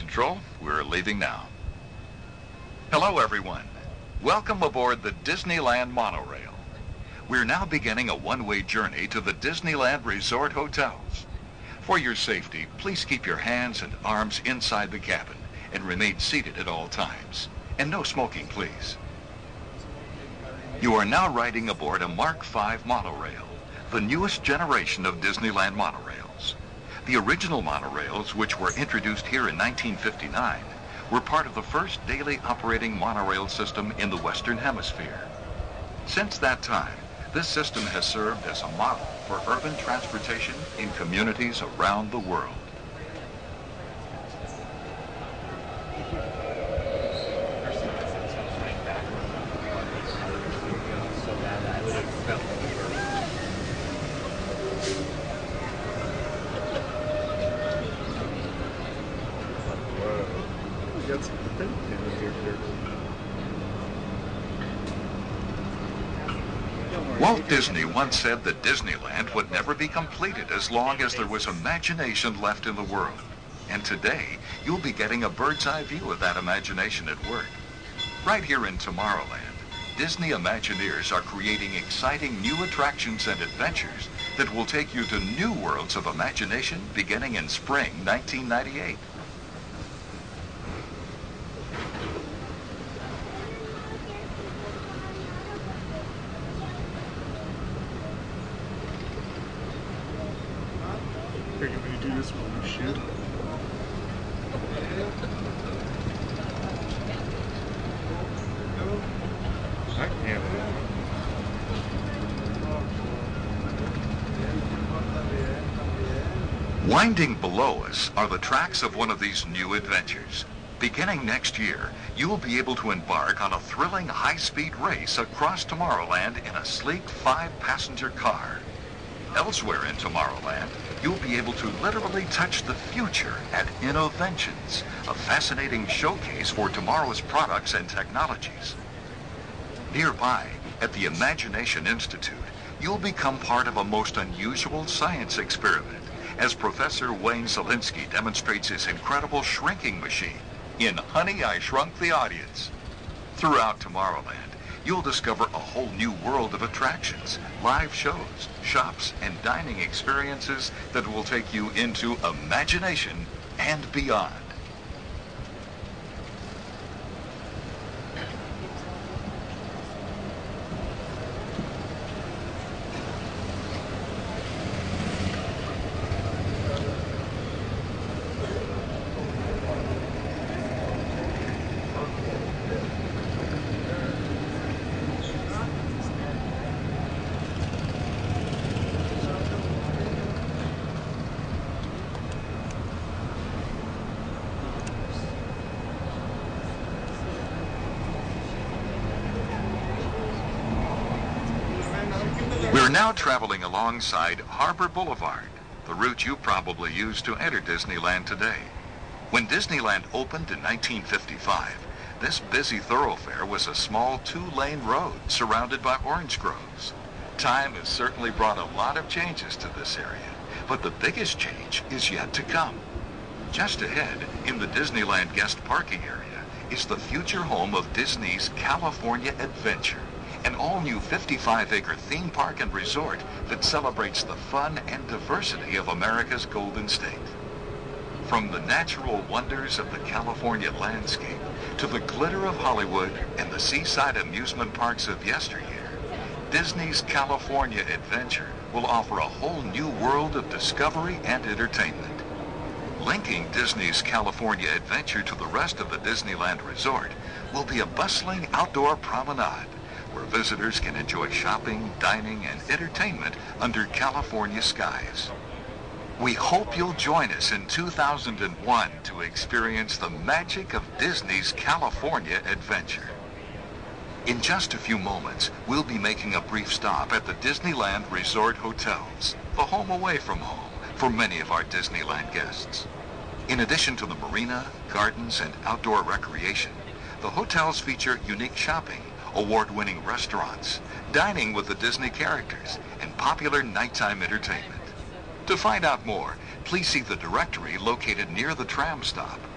control. We're leaving now. Hello, everyone. Welcome aboard the Disneyland Monorail. We're now beginning a one-way journey to the Disneyland Resort hotels. For your safety, please keep your hands and arms inside the cabin and remain seated at all times. And no smoking, please. You are now riding aboard a Mark V monorail, the newest generation of Disneyland monorails. The original monorails, which were introduced here in 1959, were part of the first daily operating monorail system in the Western Hemisphere. Since that time, this system has served as a model for urban transportation in communities around the world. Walt Disney once said that Disneyland would never be completed as long as there was imagination left in the world. And today, you'll be getting a bird's eye view of that imagination at work. Right here in Tomorrowland, Disney Imagineers are creating exciting new attractions and adventures that will take you to new worlds of imagination beginning in spring 1998. Are you going to do this while we shoot? I can't. Winding below us are the tracks of one of these new adventures. Beginning next year, you'll be able to embark on a thrilling high-speed race across Tomorrowland in a sleek 5-passenger car. Elsewhere in Tomorrowland, you'll be able to literally touch the future at Innoventions, a fascinating showcase for tomorrow's products and technologies. Nearby, at the Imagination Institute, you'll become part of a most unusual science experiment as Professor Wayne Szalinski demonstrates his incredible shrinking machine in Honey, I Shrunk the Audience. Throughout Tomorrowland, you'll discover a whole new world of attractions, live shows, shops, and dining experiences that will take you into imagination and beyond. We're now traveling alongside Harbor Boulevard, the route you probably use to enter Disneyland today. When Disneyland opened in 1955, this busy thoroughfare was a small 2-lane road surrounded by orange groves. Time has certainly brought a lot of changes to this area, but the biggest change is yet to come. Just ahead, in the Disneyland guest parking area, is the future home of Disney's California Adventure, an all-new 55-acre theme park and resort that celebrates the fun and diversity of America's Golden State. From the natural wonders of the California landscape to the glitter of Hollywood and the seaside amusement parks of yesteryear, Disney's California Adventure will offer a whole new world of discovery and entertainment. Linking Disney's California Adventure to the rest of the Disneyland Resort will be a bustling outdoor promenade where visitors can enjoy shopping, dining, and entertainment under California skies. We hope you'll join us in 2001 to experience the magic of Disney's California Adventure. In just a few moments, we'll be making a brief stop at the Disneyland Resort Hotels, the home away from home for many of our Disneyland guests. In addition to the marina, gardens, and outdoor recreation, the hotels feature unique shopping, award-winning restaurants, dining with the Disney characters, and popular nighttime entertainment. To find out more, please see the directory located near the tram stop